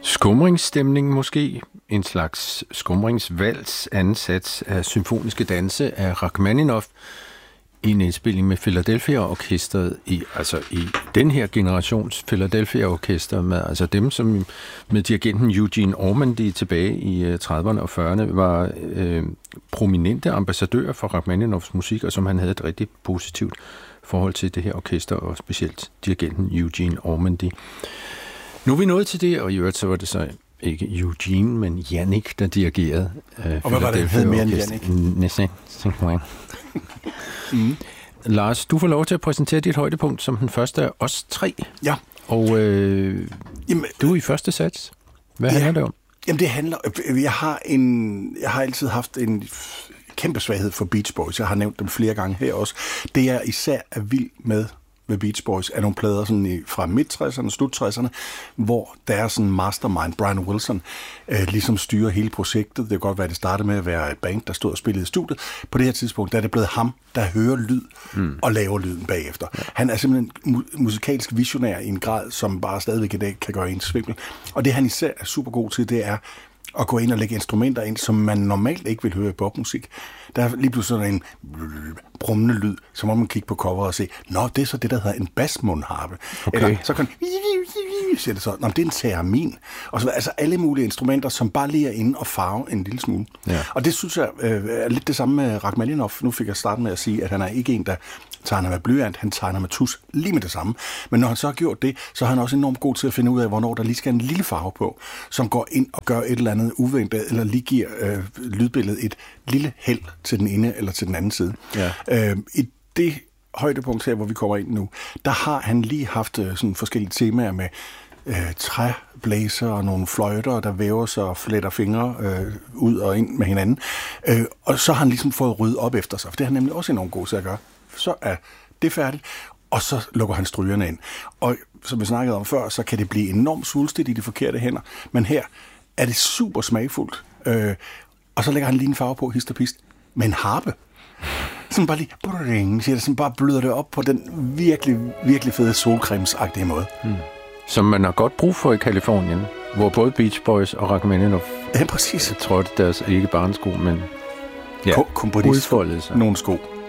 Skumringsstemning måske, en slags skumringsvals ansats af symfoniske danse af Rachmaninoff i en indspilning med Philadelphia-orkestret i den her generations Philadelphia-orkester med altså dem, som med dirigenten Eugene Ormandy tilbage i 30'erne og 40'erne var prominente ambassadører for Rachmaninoffs musik, og som han havde et rigtig positivt forhold til det her orkester, og specielt dirigenten Eugene Ormandy. Nu er vi nået til det, og i øvrigt så var det så ikke Eugene, men Jannik, der dirigerede. Og hvad var det, hed mere end Jannik? Lars, du får lov til at præsentere dit højdepunkt som den første af os tre. Ja. Og du er i første sats. Hvad handler det om? Jamen det handler... Jeg har altid haft en kæmpe svaghed for Beach Boys. Jeg har nævnt dem flere gange her også. Det jeg især er vild med Beach Boys er nogle plader sådan fra midt-60'erne, slut-60'erne, hvor der er sådan en mastermind, Brian Wilson, ligesom styrer hele projektet. Det kan godt være, at det startede med at være et band, der stod og spillede i studiet. På det her tidspunkt, der er det blevet ham, der hører lyd og laver lyden bagefter. Ja. Han er simpelthen musikalsk visionær i en grad, som bare stadigvæk i dag kan gøre en svimmel. Og det han især er super god til, det er at gå ind og lægge instrumenter ind, som man normalt ikke vil høre i popmusik. Der er lige pludselig sådan en brummende lyd, så må man kigge på coveret og se, nå, det er så det, der hedder en basmundharpe. Okay. Eller så kan siger det så, nå, det er en theremin. Og så altså alle mulige instrumenter, som bare lige er inde og farve en lille smule. Ja. Og det synes jeg er lidt det samme med Rachmaninoff. Nu fik jeg starten med at sige, at han er ikke en, der tegner med blyant, han tegner med tus lige med det samme. Men når han så har gjort det, så er han også enormt god til at finde ud af, hvornår der lige skal en lille farve på, som går ind og gør et eller andet uventet, eller lige giver lydbilledet et lille held til den ene eller til den anden side. Ja. I det højdepunkt her, hvor vi kommer ind nu, der har han lige haft sådan forskellige temaer med træblæser og nogle fløjter, der væver sig og fletter fingre ud og ind med hinanden. Og så har han ligesom fået ryddet op efter sig, for det har han nemlig også enormt god til at gøre. Så er det færdigt, og så lukker han strygerne ind. Og som vi snakkede om før, så kan det blive enormt svulstigt i de forkerte hænder, men her er det super smagfuldt. Og så lægger han lige en farve på, hist og pist, med en harpe. Sådan bare lige, siger det, sådan bare bløder det op på den virkelig, virkelig fede solcremesagtige måde. Som man har godt brug for i Kalifornien, hvor både Beach Boys og Rachmaninoff præcis trådte deres ikke barnesko, men udfoldede sig. Nogle sko.